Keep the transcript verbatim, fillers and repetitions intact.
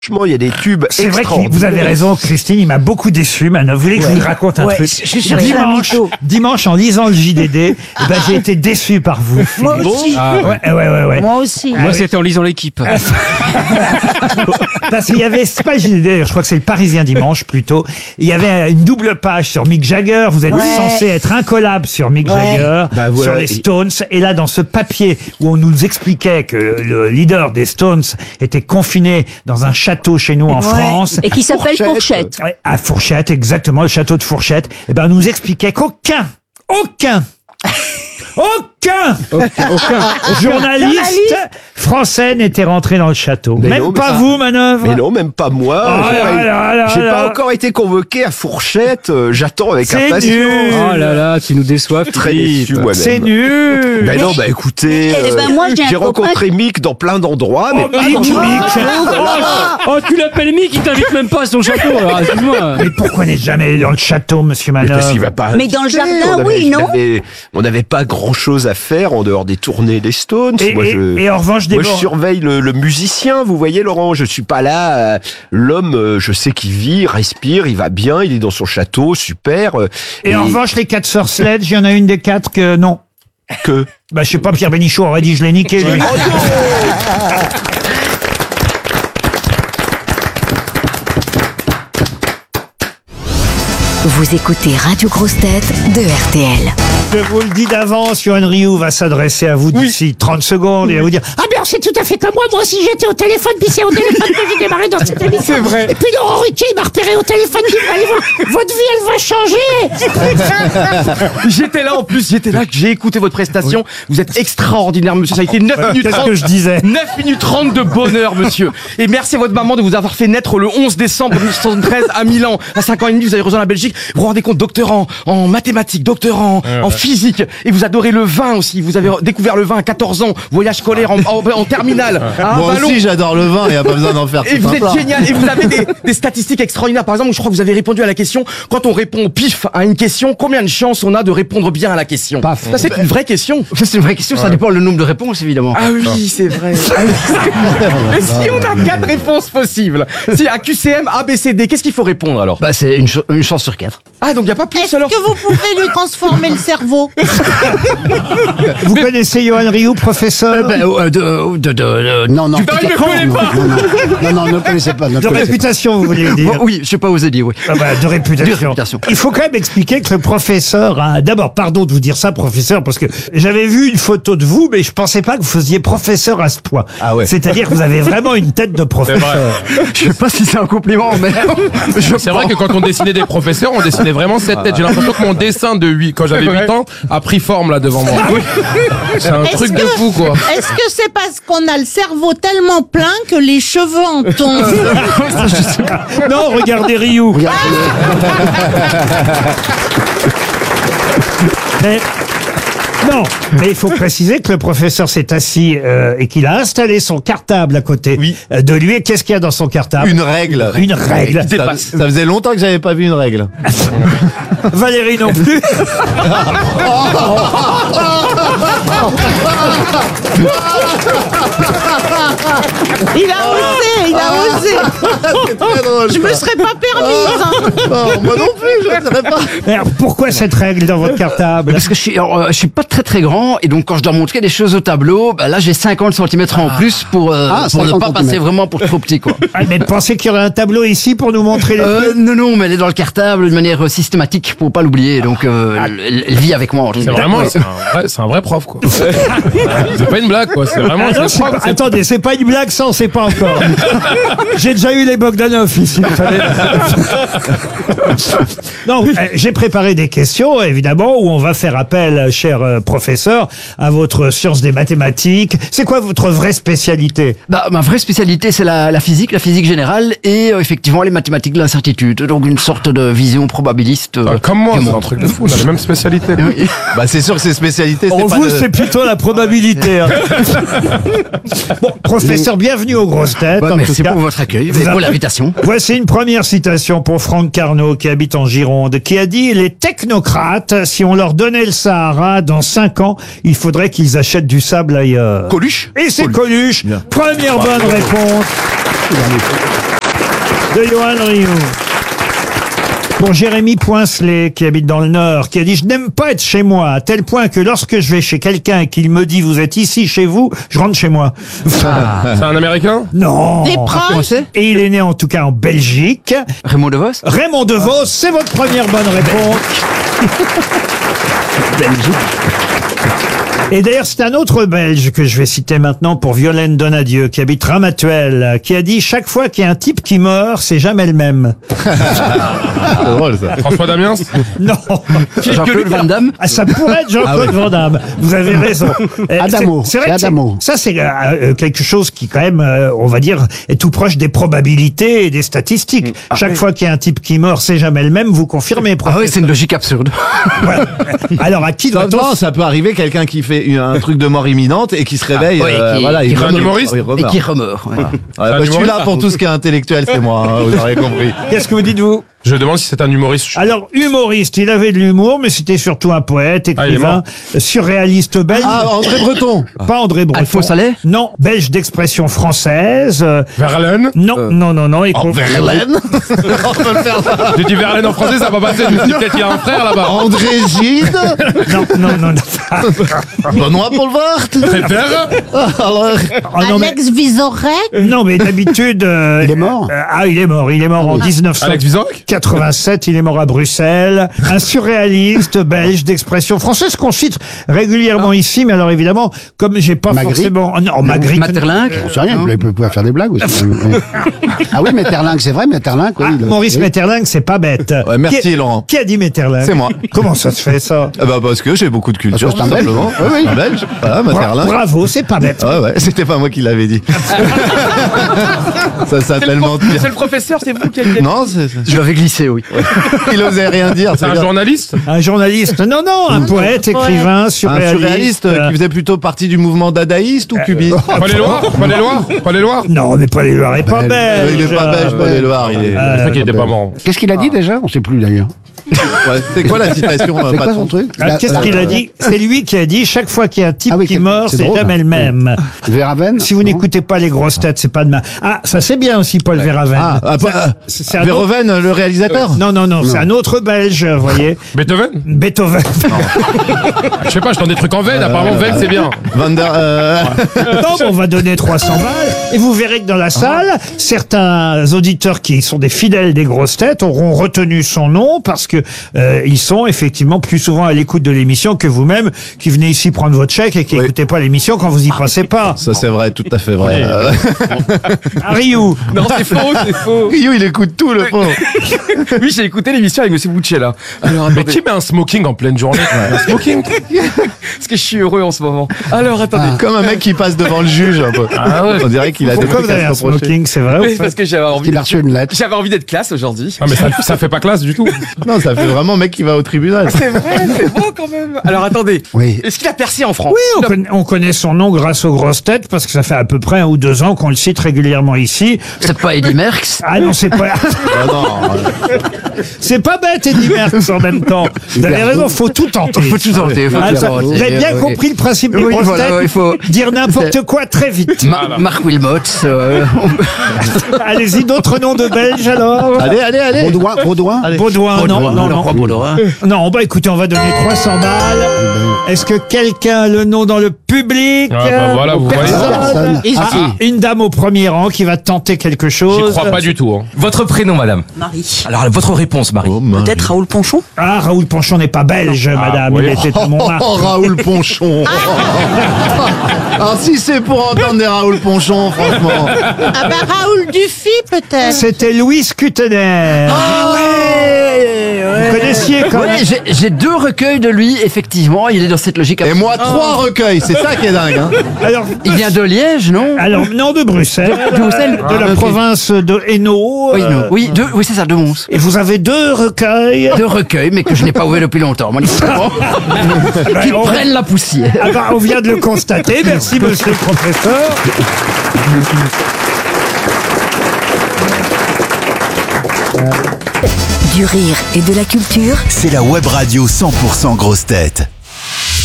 Franchement, il y a des tubes C'est vrai que extraordinaires. vous avez raison, Christine, il m'a beaucoup déçu, Manon. Vous voulez que je vous raconte un Ouais, truc? je suis sûr que c'est un dimanche, mytho. dimanche, en lisant le J D D, eh ben, j'ai été déçu par vous. Moi aussi. Ah, ouais. Ouais, ouais, ouais, ouais. Moi aussi. Moi, c'était en lisant l'équipe. Parce qu'il y avait, c'est pas le J D D, je crois que c'est le Parisien Dimanche plutôt. Il y avait une double page sur Mick Jagger. Vous êtes Ouais. censé être incollable sur Mick Ouais. Jagger, Bah, voilà. sur les Stones. Et là, dans ce papier où on nous expliquait que le leader des Stones était confiné dans un château chez nous en Ouais. France. Et qui s'appelle Fourchette. Ouais, à Fourchette, exactement, le château de Fourchette. Et ben, on nous expliquait qu'aucun, aucun, aucun Aucun. journaliste français n'était rentré dans le château. Mais même non, mais pas ça- vous, Manœuvre. Mais non, même pas moi. Oh J'ai là pas- là là J'ai là. pas encore été convoqué à Fourchette. euh, J'attends avec C'est impatience. nul. Oh là là, tu nous déçois, Très Philippe. déçu moi-même. C'est nul. Ben non, bah écoutez, Eh ben, euh, moi, j'ai un j'ai copain rencontré Mick dans plein d'endroits, mais Oh, pas Mick, dans- Mick. Oh, tu l'appelles Mick, il t'invite même pas à son château, alors, excuse-moi. Mais pourquoi n'êtes jamais allé dans le château, monsieur Mais parce qu'il Manœuvre? va pas Mais dans le insister. jardin, On avait- oui, non on avait- On n'avait pas grand chose à faire en dehors des tournées des Stones. Et, moi, et- je, et en revanche, des moi, je morts- surveille le, le musicien, vous voyez, Laurent. Je suis pas là. euh, L'homme, euh, je sais qu'il vit, il respire, il va bien, il est dans son château, super. euh, Et en revanche, les quatre sœurs Sledge, il y en a une des quatre que non. que. Bah, je sais pas, Pierre Bénichou aurait dit je l'ai niqué, lui. Vous écoutez Radio Grosse Tête de R T L. Je vous le dis d'avance, Yoann Rioux va s'adresser à vous d'ici trente secondes et va vous dire « Ah bien, c'est tout à fait comme moi, moi aussi j'étais au téléphone, puis c'est au téléphone que j'ai démarré dans cette émission. C'est vrai. Et puis Laurent Ruquier, il m'a repéré au téléphone, il m'a dit « Votre vie, elle va changer !» J'étais là en plus, j'étais là, que j'ai écouté votre prestation. Vous êtes extraordinaire, monsieur. Ça a été neuf minutes Qu'est-ce trente. que je disais? neuf minutes trente de bonheur, monsieur. Et merci à votre maman de vous avoir fait naître le onze décembre mille neuf cent soixante-treize à Milan. À cinq ans et demi, vous avez rejoint la Belgique. Vous vous rendez compte, docteur en, en mathématiques, docteur en, en physique. Et vous adorez le vin aussi. Vous avez découvert le vin à quatorze ans. Voyage scolaire en, en, en terminale. À Moi Ballon. aussi, j'adore le vin, il n'y a pas besoin d'en faire Et tout vous un êtes plat. génial. Et vous avez des, des statistiques extraordinaires. Par exemple, je crois que vous avez répondu à la question. Quand on répond au pif à une question, combien de chances on a de répondre bien à la question? Paf. Ça, c'est une vraie question. C'est une vraie question, ça dépend le nombre de réponses évidemment. Ah oui, c'est vrai. Ah oui. Et si on a quatre réponses possibles, si à Q C M, A, B, C, D, qu'est-ce qu'il faut répondre alors? Bah c'est une, ch- une chance sur quatre. Ah, donc il n'y a pas plus Est-ce alors? que vous pouvez lui transformer le cerveau? Vous connaissez Yoann Rioux, professeur Bah, euh, de, euh, de, de, de- non non. Tu parles, peut-être je connais non, pas. non, non, non, non, ne connaissez pas. Ne de connaissez réputation, vous voulez pas. dire? Bon, oui, je sais pas oser dire oui. Ah bah, de réputation. De réputation. Il faut quand même expliquer que le professeur a... D'abord, pardon de vous dire ça, professeur, parce que j'avais vu une photo de vous, mais je pensais pas que vous faisiez professeur à ce point. Ah ouais. C'est-à-dire que vous avez vraiment une tête de professeur. Je sais pas si c'est un compliment, mais je C'est vrai que quand on dessinait des professeurs, on dessinait vraiment cette tête. J'ai l'impression que mon dessin de huit, quand j'avais huit ans, a pris forme là devant moi. C'est un Est-ce truc de que- fou quoi. Est-ce que c'est parce qu'on a le cerveau tellement plein que les cheveux en tombent? Non, regardez Rioux. Mais- non, mais il faut préciser que le professeur s'est assis euh, et qu'il a installé son cartable à côté Oui. euh, de lui. Et qu'est-ce qu'il y a dans son cartable? Une règle. Une règle. Ça, ça faisait longtemps que j'avais pas vu une règle. Valérie non plus. Il a osé, il a osé. C'est très drôle. Je me serais pas permise. hein. Oh, moi non plus, je ne savais pas. Alors, pourquoi cette règle dans votre cartable? parce que je suis, euh, je suis pas très très grand et donc quand je dois montrer des choses au tableau, bah là j'ai cinquante centimètres en plus pour, euh, Ah, pour ne cinquante pas passer vraiment pour trop petit quoi. Ah, mais pensez qu'il y aurait un tableau ici pour nous montrer les Euh, trucs? non non, mais elle est dans le cartable de manière euh, systématique pour pas l'oublier donc euh, elle, elle vit avec moi. en C'est général. vraiment, c'est un vrai, c'est un vrai prof quoi. C'est pas une blague quoi. C'est vraiment. Ah non, c'est c'est prof, pas- c'est- attendez, c'est pas une blague, ça on sait pas encore. J'ai déjà eu les Bogdanov ici, vous savez. Non, euh, j'ai préparé des questions, évidemment, où on va faire appel, cher euh, professeur, à votre science des mathématiques. C'est quoi votre vraie spécialité? Bah, ma vraie spécialité, c'est la, la physique, la physique générale et euh, effectivement les mathématiques de l'incertitude. Donc une sorte de vision probabiliste. euh, Ah, Comme moi, du c'est un monde. truc de fou. On a la même spécialité. Oui. Bah, c'est sûr que ses spécialités, c'est Pour pas vous, de- c'est plutôt la probabilité. hein. Bon, professeur, bienvenue aux grosses têtes. Bah, en merci tout cas. pour votre accueil, Vous pour avez- l'invitation. Voici une première citation pour Franck Carnot, qui habite en Gironde, qui a dit « Les technocrates, si on leur donnait le Sahara, dans cinq ans, il faudrait qu'ils achètent du sable ailleurs. » Coluche. Et c'est Coluche. Bien. Première bonne réponse. de Johan Rioux. Pour Jérémy Poincelet, qui habite dans le Nord, qui a dit « Je n'aime pas être chez moi, à tel point que lorsque je vais chez quelqu'un et qu'il me dit « Vous êtes ici, chez vous », je rentre chez moi. Ah. C'est un Américain? Non. Des proches. Et il est né en tout cas en Belgique. Raymond DeVos? Raymond DeVos, c'est votre première bonne réponse. Belgique. Et d'ailleurs, c'est un autre Belge que je vais citer maintenant pour Violaine Donadieu, qui habite Ramatuelle, qui a dit « Chaque fois qu'il y a un type qui meurt, c'est jamais le même. » C'est drôle, ça. François Damiens? Non. Jean-Claude Van Damme? Ah, ça pourrait être Jean-Claude Ah oui. Van Damme. Vous avez raison. Euh, Adamo. c'est- c'est vrai C'est que c'est- Adamo. Ça, c'est euh, euh, quelque chose qui, quand même, euh, on va dire, est tout proche des probabilités et des statistiques. Chaque fois qu'il y a un type qui meurt, c'est jamais le même. Vous confirmez, Ah oui, professeur? c'est une logique absurde. Voilà. Alors, à qui Ça, doit-on... non, ça peut arriver quelqu'un qui fait un truc de mort imminente et qui se réveille. Ah, oui, euh, qui- voilà, qui il est un remeurt. humoriste Il Et remeurt. qui remeurt. ouais. Ouais, bah, je suis humoriste, là pour tout ce qui est intellectuel, c'est moi, hein, vous aurez compris. Qu'est-ce que vous dites, vous? Je demande si c'est un humoriste. Alors, humoriste, il avait de l'humour, mais c'était surtout un poète, Ah, il est écrivain, mort. surréaliste belge. Ah, André Breton. Pas André Breton. Alphonse Allais? Non, belge d'expression française. euh, Verlaine? non, non, non, non. et qu'on- Verlaine. On peut le faire ça. J'ai dit Verlaine en français, ça va passer. Je me suis dit, peut-être qu'il y a un frère là-bas. André Gide. Non, non, non. non. Benoît Poelvoort. Pépère? Alors, Oh, non, mais, Alex Vizorek. non, mais d'habitude... euh, Il est mort euh, Ah, il est mort. Il est mort en dix-neuf cent Alex Vizorek? quatre-vingt-sept. Il est mort à Bruxelles. Un surréaliste belge d'expression française qu'on cite régulièrement ici. Mais alors, évidemment, comme j'ai pas Magritte. forcément... Oh, non, Magritte. Maeterlinck? Je sais rien, Non. vous pouvez pouvoir faire des blagues aussi. Ah oui, Maeterlinck, c'est vrai, Maeterlinck, oui. Ah, il- Maurice oui. Maeterlinck, c'est pas bête. Ouais, merci, Qui a- Laurent. Qui a dit Maeterlinck? C'est moi. Comment ça se fait, ça? ah bah parce que j'ai beaucoup de culture, Parce que tout c'est un Belge. simplement. Oui, oui. Un Belge. Voilà, Bra- Maeterlinck. Bravo, c'est pas bête. Ouais, ouais, c'était pas moi qui l'avais dit. Ça s'appelle mentir. C'est le professeur, c'est vous qui avez... Non, c'est- Je l'avais glissé, oui. il osait rien dire. C'est un bien. journaliste? Un journaliste. Non, non, un poète, écrivain, Un surréaliste. surréaliste euh, qui faisait plutôt partie du mouvement dadaïste ou cubiste Paul Éluard? Paul Éluard? Paul Éluard? Non, mais pas les Loire est pas Belge. belge. Euh, Il est pas belge, Paul Éluard. Il est... Euh, Je crois qu'il était pas mort. Qu'est-ce qu'il a dit déjà? On sait plus d'ailleurs. Ouais, c'est quoi la citation euh, C'est quoi patron son truc? Ah, Qu'est-ce qu'il a dit? C'est lui qui a dit chaque fois qu'il y a un type Ah oui, qui quel- meurt, c'est c'est drôle, jamais hein. le même. Verhaven? Si vous Non. n'écoutez pas les grosses têtes, c'est pas demain. Ah, ça c'est bien aussi, Paul Verhaven. Ah, ah, pas- C'est c'est un autre... Verhoeven, le réalisateur. Non, non, non, c'est un autre Belge, vous voyez. Beethoven? Beethoven. Je sais pas, je tends des trucs en veine. Apparemment, veine, c'est bien. Van der, euh, Non, mais on va donner trois cents balles. Et vous verrez que dans la salle, certains auditeurs qui sont des fidèles des grosses têtes auront retenu son nom parce que euh, ils sont effectivement plus souvent à l'écoute de l'émission que vous-même qui venez ici prendre votre chèque et qui Oui. n'écoutez pas l'émission quand vous y passez pas. Ça c'est vrai, tout à fait vrai. Euh, Ariou. Non, c'est faux, c'est faux. Rio, il écoute tout le pauvre. Oui, j'ai écouté l'émission avec Monsieur Boucella. Alors, Mais attendez, qui met un smoking en pleine journée? Un smoking? parce que je suis heureux en ce moment. Alors, attendez. Comme un mec qui passe devant le juge un peu. Ah ouais. On dirait qu'il a des Pourquoi trucs vous avez à un se reprocher. smoking, c'est vrai ou Oui, pas parce que j'avais envie, Il a reçu une lettre. j'avais envie d'être classe aujourd'hui. Ah, mais ça, ça fait pas classe du tout. Non, ça fait vraiment mec qui va au tribunal. C'est vrai, c'est beau quand même. Alors, attendez. Oui. Est-ce qu'il a percé en France? Oui, on connaît, on connaît son nom grâce aux grosses têtes parce que ça fait à peu près un ou deux ans qu'on le cite régulièrement ici. C'est pas Eddie Merckx? Ah non, c'est pas, Ah non, euh, c'est pas bête, Eddie Merckx en même temps. Vous avez raison, faut tout tenter. Faut tout tenter, faut Ah, tout ça- tenter. vous avez bien Oui. compris le principe des Oui, grosses voilà, têtes. il faut- Dire n'importe quoi très vite. Ma- Marc Wilmots. euh, Allez-y, d'autres noms de Belges alors. allez, allez, allez. Baudouin, Baudouin? Baudouin, non, non, non. Pas Baudouin. Non, bah écoutez, on va donner trois cents balles. Est-ce que quelqu'un a le nom dans le public? Ah, bah voilà, vous voyez. Personne. Ah, ah, une dame au premier rang qui va tenter quelque J'y chose. crois pas du tout. Hein. Votre prénom, madame? Marie. Alors, votre réponse, Marie. Oh, Marie. Peut-être Raoul Ponchon. Ah, Raoul Ponchon n'est pas belge, madame. oui. Il était de Montmartre. Oh, Raoul Ponchon. Alors si c'est pour entendre des Raoul Ponchon, franchement. Ah ben Raoul Dufy peut-être. C'était Louis Kutener. Ah ouais, Vous connaissiez quand Ouais, même. j'ai- J'ai deux recueils de lui, effectivement. Il est dans cette logique. Et moi, trois recueils, c'est ça qui est dingue. Hein. Alors, Il vient de Liège, non? alors non, de Bruxelles, De Bruxelles de la Ah, ok. province de Hainaut. Oui, euh, non. oui, deux, oui, c'est ça, de Mons. Et vous avez deux recueils. Deux recueils, mais que je n'ai pas ouvert depuis longtemps, manifestement. Qui on- prennent la poussière. Ah bah, on vient de le constater. Merci, monsieur le professeur. Du rire et de la culture. C'est la web radio cent pour cent grosse tête.